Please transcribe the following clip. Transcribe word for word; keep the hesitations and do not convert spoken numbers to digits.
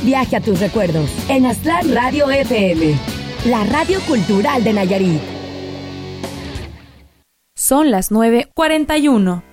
viaje a tus recuerdos en Aztlán Radio F M, la radio cultural de Nayarit. Son las nueve cuarenta y uno.